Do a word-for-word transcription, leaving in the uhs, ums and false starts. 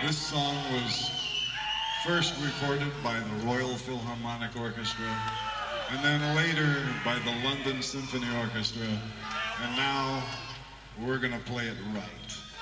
This song was first recorded by the Royal Philharmonic Orchestra, and then later by the London Symphony Orchestra, and now we're gonna play it right.